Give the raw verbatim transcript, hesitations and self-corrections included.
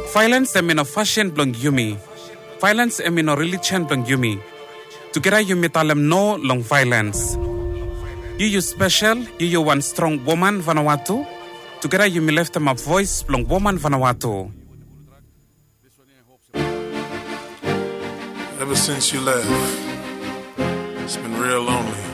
Violence em no fashion blong yumi. Violence em no religion blong yumi. Together you metalem no long violence. You you special, you you one strong woman Vanuatu. Together you me left them a voice blong woman Vanuatu. Ever since you left, it's been real lonely.